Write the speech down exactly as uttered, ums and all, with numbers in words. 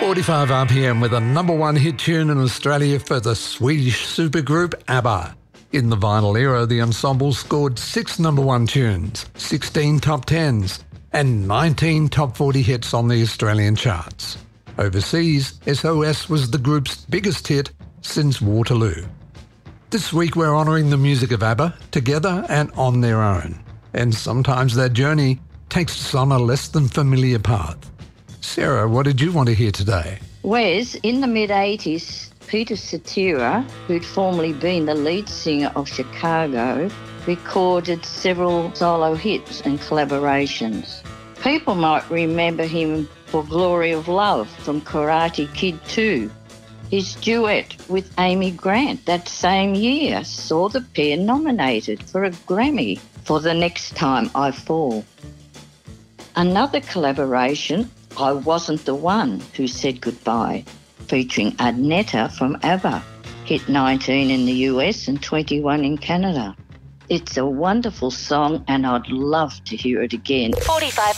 forty-five R P M with a number one hit tune in Australia for the Swedish supergroup ABBA. In the vinyl era, the ensemble scored six number one tunes, sixteen top tens, and nineteen top forty hits on the Australian charts. Overseas, S O S was the group's biggest hit since Waterloo. This week we're honouring the music of ABBA together and on their own. And sometimes that journey takes us on a less than familiar path. Sarah, what did you want to hear today? Wes, in the mid-eighties, Peter Cetera, who'd formerly been the lead singer of Chicago, recorded several solo hits and collaborations. People might remember him for Glory of Love from Karate Kid two. His duet with Amy Grant that same year saw the pair nominated for a Grammy for The Next Time I Fall. Another collaboration, I Wasn't the One Who Said Goodbye, featuring Adnetta from ABBA, hit nineteen in the U S and twenty-one in Canada. It's a wonderful song and I'd love to hear it again. forty-five